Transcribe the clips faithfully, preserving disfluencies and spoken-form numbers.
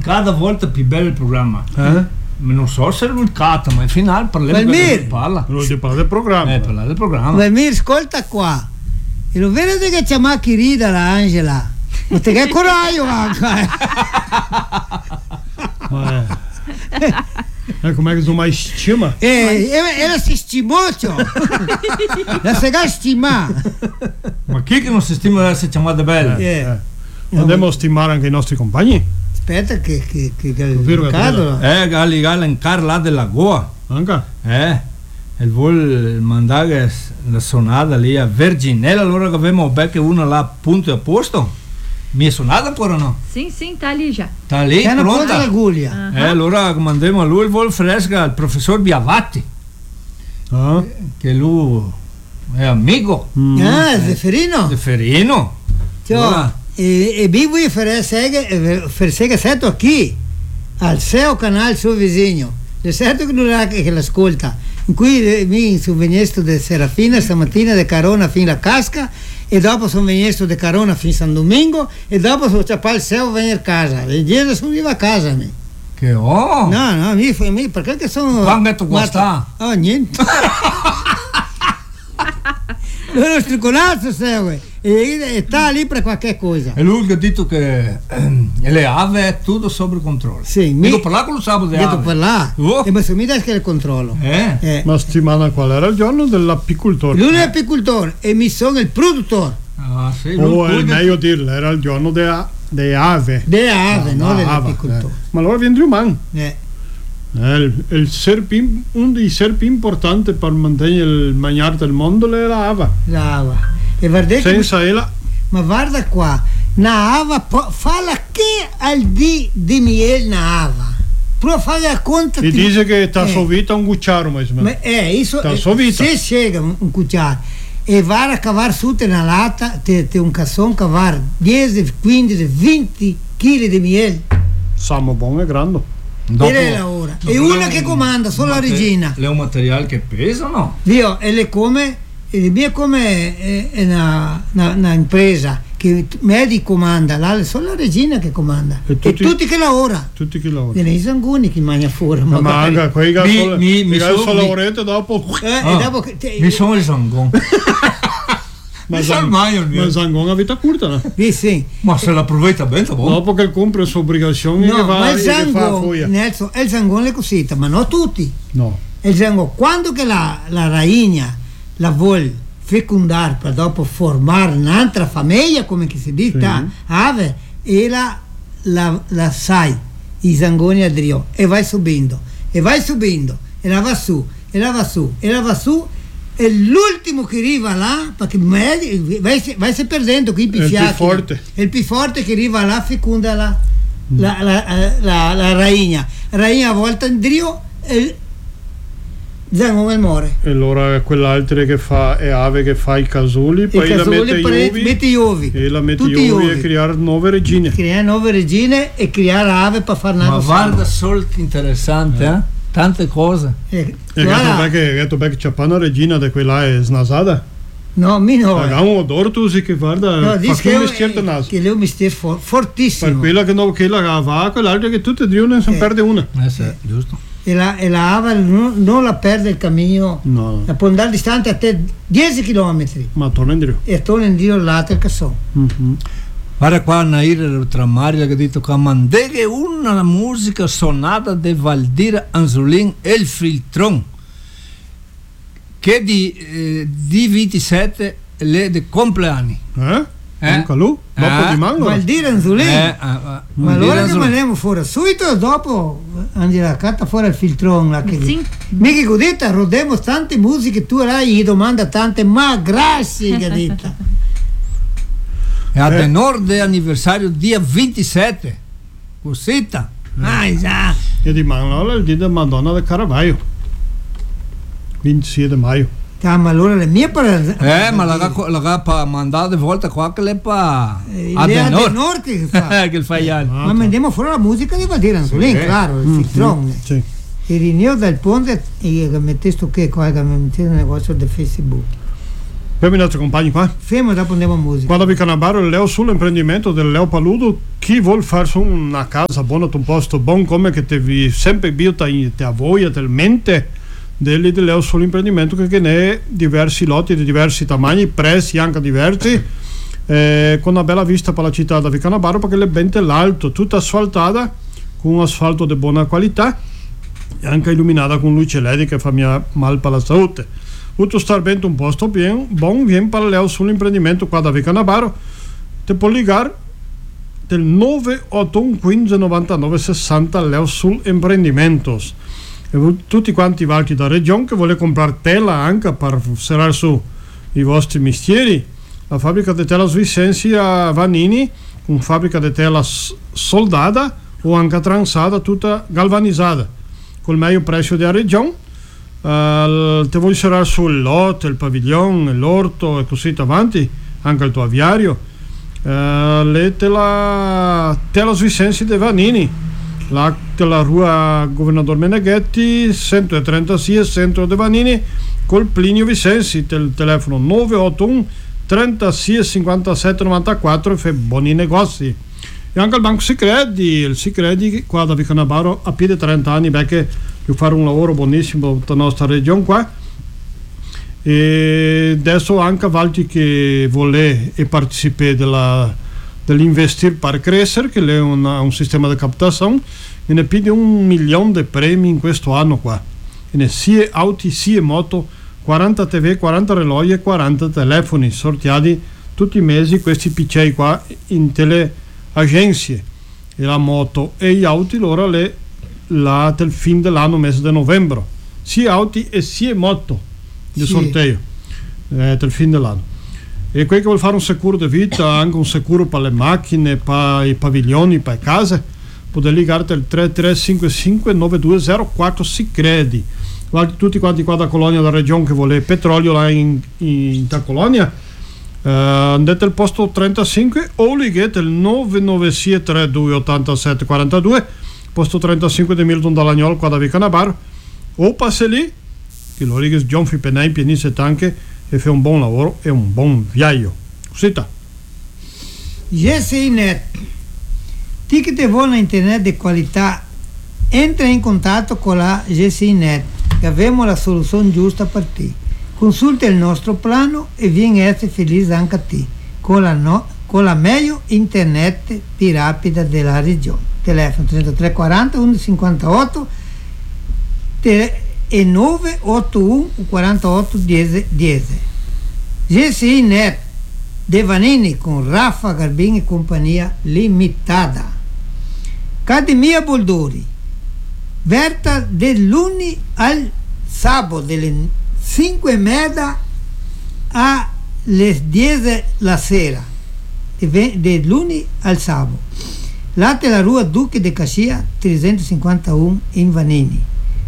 cada volta più bello il programma. Eh? Non so se è l'ulcato, ma in finale parliamo Valmir. di parla. Lo di parlare del programma. Eh, parlare del programma. Valmir, ascolta qua. E lo vedi che c'è ma chi rida la Angela? Non ti che coraggio anche. Ma è. Eh, com'è che tu mai stima? Eh, era si stimoccio. La sega stima. Ma chi che non si stima di essere chiamata bella? Eh. Eh. Andiamo a stimare anche i nostri compagni. Aspetta che che che, che vero che cadono. Eh, Gali Gali in Carla della Goa. Anche? Eh, e vuol mandare la sonata lì a Verginella, allora che abbiamo becco una là punto e a posto. Mi è suonata ancora o no? Sim, sim, tá ali já. Sta lì, C'è una pronta? punta d'aguglia. Uh-huh. Eh, allora mandiamo a lui il vol fresca al professor Biavatti, Ah. che lui è amico Mm. Ah, Zeferino. di Ferino. Cioè, Allora, e, e vivo io per seghe setto qui al S E O canale suo vicino. È certo che non è che l'ascolta. In cui eh, mi sono venuto da Serafina stamattina da Carona fino a Casca e dopo sono venuto da Carona fino a San Domingo e dopo sono ciappato il S E O a venire a casa. E ieri sono venuto a casa. Mi. che oh! No, no, mi, mi perché sono... Quando tu qua sta? Oh, niente. Lo striconazzo segue e sta lì per qualche cosa. E lui che ha detto che ehm, le ave è tutto sotto controllo. Sì, mi... Dico parlare con lo sabato di Detto ave. per là. Oh. E mi sono mica che il controllo. Eh? Eh. Ma settimana qual era il giorno dell'apicoltore? Lui è apicoltore e mi sono il produttore. Ah, sì, O lui, è lui che- meglio dirlo, era il giorno delle ave. De ave, No, non no, dell'apicoltore. eh. Ma allora viene umano. Eh. Eh, il, il serpi, uno dei serpi importanti per mantenere il mangiare del mondo è la ava. L'ava. E guarda che- Senza ella, ma guarda qua, na ava, po- falla che al di di miele na ava. Prova a fare a conto. e ti- dice che sta eh. sua vita un cucciaro, ma Ma eh, isso, Sta eh, sua vita. se chega un, un cucciaro e va a cavare su te una lata, te, te un cassone cavare dieci, quindici, venti chili di miele. Samo buono e grande. dopo- e lei lavora. E dopo una è che un- comanda, solo la mate- regina. È un materiale che pesa, no? Dio, e le come, e le mie come è, è una, una, una impresa che Medi comanda, là, solo la regina che comanda. E E tutti- tutti, che lavora. Tutti che lavorano. Viene i sangoni che mangia fuori. Ma magari. anche quei che Mi- solo, mi- mi che so- solo mi- lavorate dopo. Eh, Ah, e dopo che te- mi sono il sangon. Ma Mi sa il Zang- maio il mio. ma Zangon ha vita corta, no? Sì, sì. Ma se la approveita bene, sta buono. Dopo che compra le sue obbligazioni No, che va, ma il che fa zangon, fuori. Nelson, è il zangon le cosite, ma non tutti. No. Il zangon, quando che la, la rainha la vuol fecondare per dopo formare un'altra famiglia, come che si dice, Sì. ave, e la, la, la sai, i zangoni a Drio, e vai subendo, e vai subendo, e la va su, e la va su, e la va su, e l'ultimo che arriva là, perché me- vai, se- vai se perdendo qui i più fiacchi, forte. è il più forte che arriva là feconda la, la, la, la, la, la rainha, rainha a volta in Drio, e il zangon muore. E allora quell'altra che fa è ave che fa i casoli, I poi la casoli mette per- gli uvi, mette gli uvi. e la mette Tutti gli gli uvi uvi. e creare nuove regine. Creare nuove regine e creare ave per fare Ma nuovo guarda solo che interessante, eh? Tante cose. eh, E guarda, che che c'è una regina di quella è snasata. no, mi no. Pagamo d'orto sì che guarda, No, fa dice più che, mestiere del naso. che è un mestiere for- Per fortissimo. quella che non che la va, quell'altra che tutte e due non si Eh. perde una. Eh sì, giusto. E la, e la ava non, non la perde il cammino, No, la può andare distante a te dieci chilometri ma torna indietro. e torna in Dio l'altro il cassone. Mhm. Guarda qua Nair Tramaria che ha detto che mandeghe una musica sonata di Valdir Anzolin e il Filtron che di, eh, di ventisette le de compleanni. Eh? Eh? Anche lui? Dopo Eh? di mango? Ma il dire Anzolin, Eh, ah, ah, ma Valdir allora che Anzolin. andiamo fuori subito dopo andiamo a catta fuori il filtrone là che Sì. mica godetta rodemo tante musiche tu hai gli domanda tante ma grazie gadetta. E ad Eh. Nord anniversario dia ventisette. Cosetta. Ah, già. E di mango il dia di Madonna del Caravaggio. ventisei di maio. Ah, ma allora le mie per Eh, ma la la pa mandare volta qua che le pa Eh, ad l'idea Nord. del Nord che fa. che il fai anni. Ma mandiamo fuori la musica di Valdir Anzolin, Sì. claro, il Mhm. filtrone. Sì. Il rineo del ponte e che metteste che qua che mi mettete nel negozio di Facebook. Abbiamo i nostri compagni qua. Fermo, dopo andiamo a musica. Qua da Vicanabaro il Leo sull'imprendimento del Leo Paludo. Chi vuol farsi una casa buona, un posto buon come che ti vi sempre biota te a voglia, te mente del Leo sull'imprendimento che ne è diversi lotti di diversi tamani, prezzi anche diversi, eh, con una bella vista per la città da Vicanabaro perché le bente l'alto, tutta asfaltata con un asfalto di buona qualità e anche illuminata con luce L E D che fa mia mal per la salute. Tutto star bene un posto bien, buon, bien parallelo sull'imprendimento qua da Vicanabaro. Te può ligare del nove otto uno quindici novantanove sessanta Leo sull'imprendimento. E tutti quanti i valchi da regione che vuole comprare tela anche per serrare su i vostri mestieri, la fabbrica di tela Svisensi a Vanini, una fabbrica di tela soldata o anche transata, tutta galvanizzata, col meglio prezzo della regione. Uh, te vuoi serrare sul lotto, il padiglione, l'orto e così avanti, anche il tuo aviario, uh, le tela tela Svisensi di Vanini, la della rua Governatore Meneghetti centotrentasei centro di Vanini col Plinio Visensi, tel telefono nove otto uno trentasei cinquantasette novantaquattro e fa buoni negozi. E anche il Banco Sicredi, il Sicredi qua da Vicanabaro a più di trenta anni perché devo fare un lavoro buonissimo per la nostra regione qua, e adesso anche Valti che vuole e partecipare della, dell'investir per crescere, che è una, un sistema di captazione e ne più di un milione di premi in questo anno qua, e ne sia auto sia moto, quaranta tivù, quaranta reloj e quaranta telefoni sorteati tutti i mesi, questi P C qua in tele agenzie, e la moto e gli auti loro le la del fin dell'anno mese di novembre, sia auti e sia moto di sì. sorteio eh, del fin dell'anno. E quelli che vuol fare un sicuro di vita, anche un sicuro per le macchine, per i paviglioni, per le case, potete ligarti al tre tre cinque cinque nove due zero quattro Sicredi. Tutti quanti qua da Colonia, da regione che vuole petrolio là in, in, in da Colonia, eh, andate al posto trentacinque o ligate il nove nove sei tre due otto sette quattro due, posto trentacinque di Milton Dalagnol qua da Vicanabaro, o passi lì che lo righe John Fipenai pianisse anche e fa un buon lavoro e un buon viaggio. Cosita G S I Net, ti che te vuole internet di qualità, entra in contatto con la G S I Net che abbiamo la soluzione giusta per te. Consulta il nostro piano e vieni a essere felice anche a te con la, no, con la meglio internet più rapida della regione. Telefono trentatré quaranta undici cinquantotto e nove otto uno quarantotto dieci dieci. G S I Net De Vanini con Raffa Garbin e compagnia limitada. Accademia Boldori, verta del lunedì al sabato dalle cinque e mezza alle dieci la sera, del lunedì al sabato. Latte la rua Duque de Cascia trecentocinquantuno in Vanini.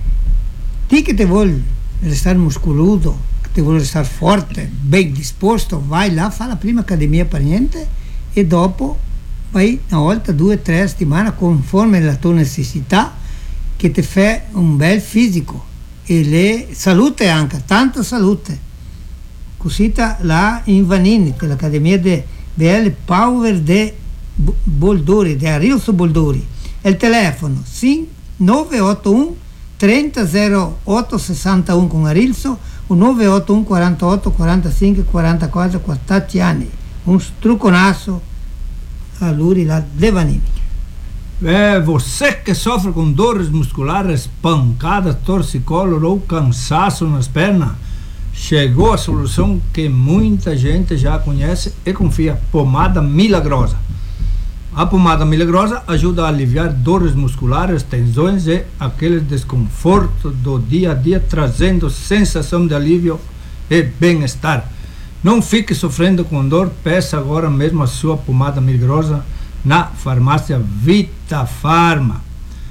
Ti che ti vuoi restare muscoloso, che ti vuoi restare forte, ben disposto, vai là, fa la prima accademia per niente e dopo vai una volta, due, tre settimane conforme la tua necessità che ti fa un bel fisico e le salute anche, tanta salute. Così là in Vanini, l'accademia di B L Power de Boldori, di Arilso Boldori. Il telefono nove otto uno trenta zero otto sessantuno con Arilso o nove otto uno quarantotto quarantacinque quarantaquattro quattro anni. Un struconasso a lui là de Vanini. É, você que sofre com dores musculares, pancadas, torcicolo ou cansaço nas pernas, chegou a solução que muita gente já conhece e confia: pomada milagrosa. A pomada milagrosa ajuda a aliviar dores musculares, tensões e aquele desconforto do dia a dia, trazendo sensação de alívio e bem-estar. Não fique sofrendo com dor, peça agora mesmo a sua pomada milagrosa na farmácia Vita Farma.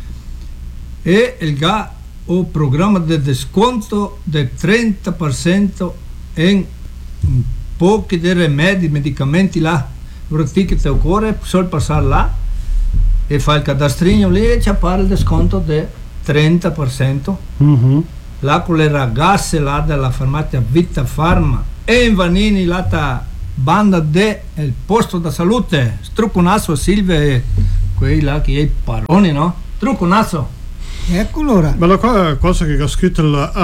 E ele dá o programa de desconto de trinta por cento em um pouco de remédio e medicamento lá. Ti che te occorre, solo passare là e fai il cadastrino lì e ci appare il desconto del trenta per cento. Mm-hmm. Là con le ragazze là della farmacia Vita Farma e in Vanini la banda de Il Posto da Salute, Strucconasso Silve, quei là che è paroni, no? Strucconasso. Eccolo ora. Bella cosa che ha scritto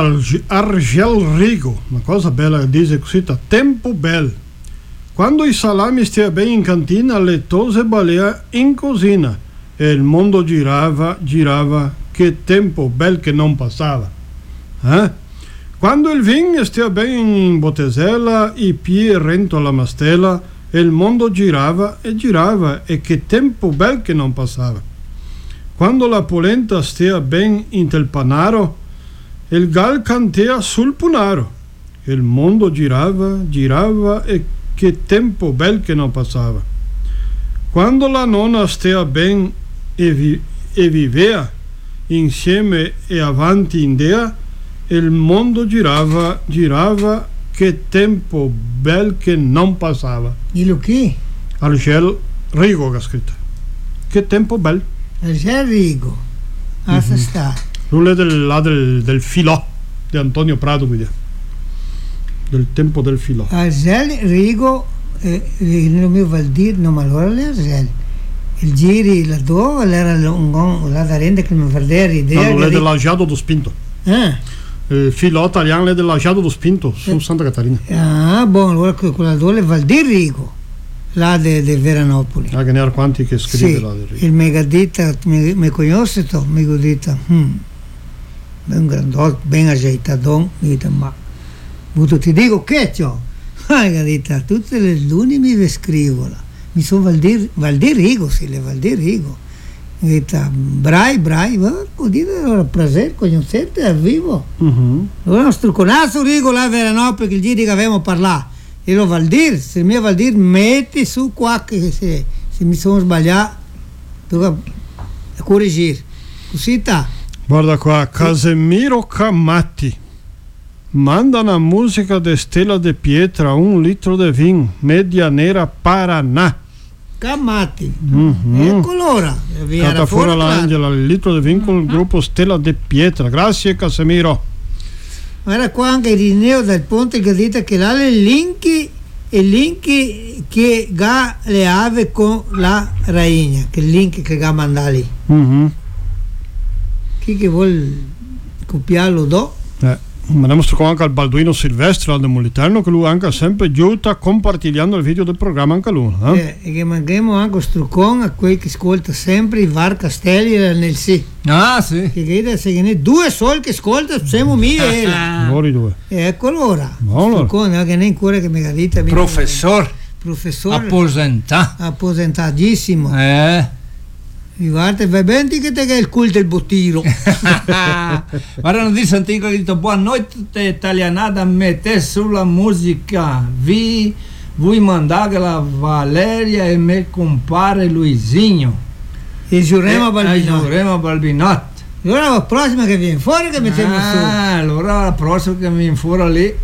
Argel Rigo, una cosa bella che dice così: tempo bel. Quando i salami stia bene in cantina, le tose balea in cosina e il mondo girava, girava, che tempo bel che non passava. Eh? Quando il vino stia bene in bottesella, i piedi rento alla mastella e il mondo girava e girava e che tempo bel che non passava. Quando la polenta stia ben in tel panaro, il gal cantea sul punaro, il mondo girava, girava e che tempo bel che non passava. Quando la nonna stia ben e, vi, e vivea insieme e avanti in dea, il mondo girava, girava, che tempo bel che non passava. Dillo chi? Argel Rigo che ha scritto. Che tempo bel. Argel Rigo. Ah, mm-hmm. sta. Lui è del, là del, del filò di Antonio Prado, quindi. Del tempo del filò. Argel Rigo, eh, non mi vuol dire, non ma allora le Argel. Il giri là dove era un là da rende che mi vedere idea. No, è dell'Agiado do Spinto. Ah. Il filò italiano è dell'Agiado do Spinto su eh. Santa Catarina. Ah, buono, allora quella dove vuol dire Rigo. Là di Veranopoli. Ah, che ne ha quanti che scrive sì, là di Rigo. Il megadita mi, mi conosce, mi godita. Hmm. Ben grandotto, ben agitato, mi dite, ma Buto, ti dico che c'ho. Ah, gadita, tutte le lune mi scrivo là. Mi sono Valdir, Valdir Rigo, sì, le Valdir Rigo. Mi dite, brai, brai, va, così allora prazer, conoscete al vivo. Uh-huh. Allora, nostro conasso Rigo là a Veranopoli, che il giro che avevamo parlato. E lo Valdir, se mi Valdir metti su qua che se, se mi sono sbagliato devo correggere. Così sta. Guarda qua, Casemiro Camatti manda una musica de Stella de Pietra, un litro de vin, media nera Paraná. Camatti, Mm-hmm. eccolo ora. Cata fuori l'Angela, il litro de vin con il gruppo Stella de Pietra. Grazie Casemiro. Guarda qua anche Irineo dal Ponte che dice che là le linki e linki che ga le ave con la rainha, che link che ga mandali. Mm-hmm. Chi che vuol copiarlo do? Eh. Mandiamo anche al Balduino Silvestre al Demoliterno, che lui anche sempre aiuta compartigliando il video del programma anche lui. Eh? Eh, e che mandiamo anche struccon a quei che ascolta sempre i Var Castelli nel sì. Ah sì. Che crede se ne due sol che ascolta siamo mia e Lori due. E eccolo ora. Buono. Struccon, che ne ancora che mi dite. Professor. Professor. Apposenta. Apposentatissimo. Eh. Guarda, vai bene che te che è il culto del bottino. Guarda, non dice antico, ha detto buonanotte italianata, mette sulla musica, vi vuoi mandare la Valeria e me compare Luisinho. E Giurema Balbinot. Giurema Balbinot. Allora la prossima che viene fuori che mettiamo ah, su. Allora la prossima che viene fuori lì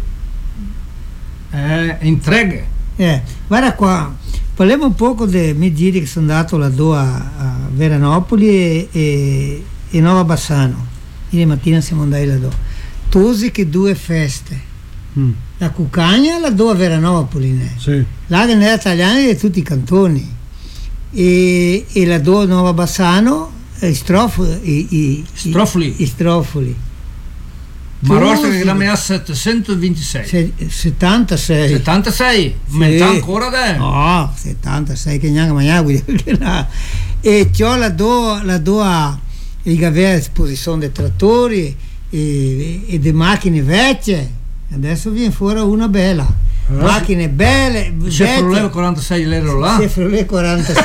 è Intreghe. Eh, guarda qua. Parliamo un poco dei miei giri che sono andato laddove a, a Veranopoli e, e, e Nova Bassano. Ieri mattina siamo andati laddove. Tosi che due feste. Mm. La Cucagna laddove a Veranopoli. Ne. Sì. Là che ne italiani di tutti i cantoni. E, e laddove a Nova Bassano i strofoli. I, i, Strofoli. I, i strofoli. Marosta che la mia settecentoventisei. Se, settantasei. settantasei? Sì. Metà ancora da? No, settantasei che neanche mangiavo. E c'ho la do, la do a il aveva esposizione dei trattori e, e di macchine vecchie. Adesso viene fuori una bella. Eh? Macchine belle. Chevrolet quarantasei l'euro là? Chevrolet quarantasei.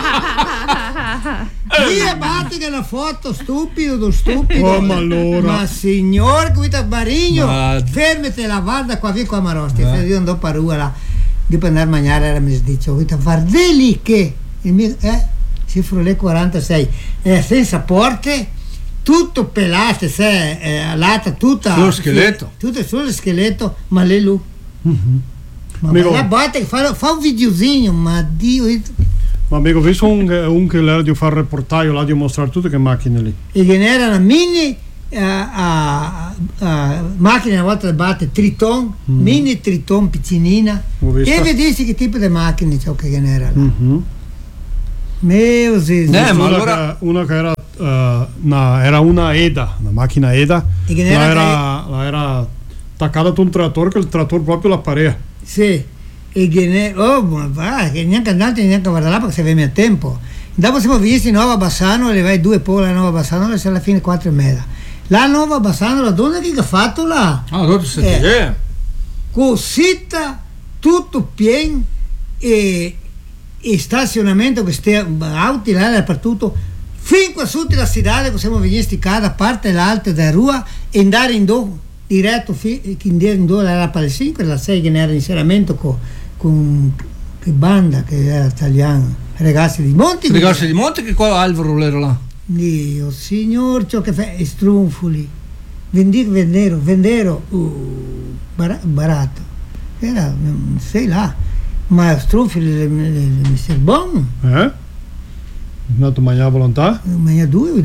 Via batti che la foto stupido stupido oh, ma, allora. Ma signor guida Barigno ma... fermate la guarda qua via qua Marosti eh. Io andò parua là di per andare a mangiare era mi dice guida guardeli che il mio eh Chevrolet quarantasei eh, senza porte tutto pelato se eh, lata tutta sullo scheletto sì, tutto sullo scheletto ma lei lui mm-hmm. ma, ma la batte fa, fa un videozinho ma Dio io... Ma amico, visto un, un che l'era di fare il reportaggio là di mostrare tutte che macchine lì. E che ne era una mini a, a macchina una volta batte Triton, mm. mini Triton piccinina, e vedessi che tipo di macchina c'è che era là. Mm-hmm. Meu Dio. Eh, ma allora una che era uh, una, era una Eda, una macchina Eda, la era, era, la era attaccata a un trattore che il trattore proprio la parea. Sì, e che ne, oh, ma va, che neanche andate neanche a guardare là perché se aveva a tempo. Dopo siamo visti Nova Bassano, le vai due pole a Nova Bassano, e alla fine quattro e mezza. La Nova Bassano, la donna che ha fatto là, ah, tutto eh, cosita, tutto pieno e, e stazionamento che ste auti là dappertutto, fin qua sotto la strada che siamo venuti cada parte l'altra da rua e andare in do diretto fi, in do era per le cinque, la sei che ne era in serramento con, con che banda che era italiana, ragazzi di Monti, ragazzi di Monti che qua Alvaro era là. Dio signor, ciò che fa è strunfoli, vendico vendero, vendero, uh, bar- barato, era, sei là, ma strunfoli mister Bon? Eh? Andato a mangiare a volontà? Mangia due?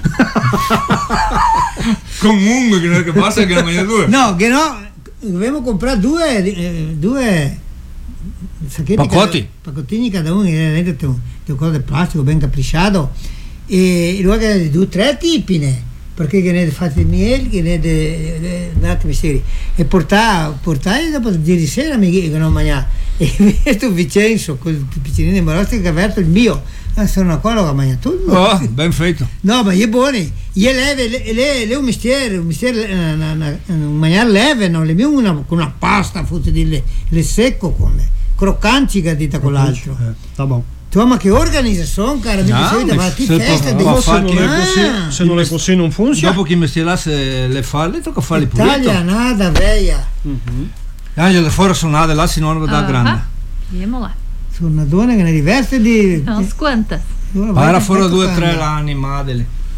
Comunque che non è che basta che ne mangia due. No, che no, dobbiamo comprare due, eh, due pacotti, pacottini cada uno, che è un cosa di plastico ben capricciato. E luego di due tre tipine perché che ne fate miele che ne de date misteri e portare portare dopo di sera mi che non mangiare e tu Vincenzo con i piccinini imbarazzati che ha aperto il mio sono quello che ha mangiato oh, ben fatto no ma è buono io leve le, le, le un mestiere un mestiere un mangiare leve non le mio una con una pasta fotte di le, le secco come croccanti che dita con l'altro eh, sta buono. Tu, ma che organizzazione, cara, mi ah, dicevi, ma ti festa di se non è così, ah, se non è così non funziona. Dopo che mi stilasse le falle, tocca farle pulito. Italianata, veia. Mm-hmm. Anche le fuori sono nate là, se non da grande. Vediamo là. Sono una donna che ne diverte di... Non squanta. Ma era fuori due o tre anni, madre.